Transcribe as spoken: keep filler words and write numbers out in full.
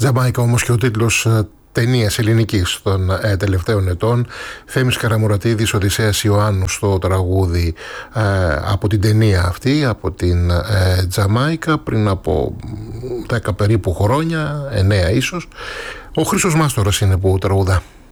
Τζαμάικα όμως και ο τίτλος ταινίας ελληνικής των ε, τελευταίων ετών. Θέμης Καραμουρατίδης, Οδυσσέας Ιωάννου στο τραγούδι ε, από την ταινία αυτή, από την ε, Τζαμάικα, πριν από δέκα περίπου χρόνια, εννέα ίσως. Ο Χρήστος Μάστορας είναι που τραγουδά.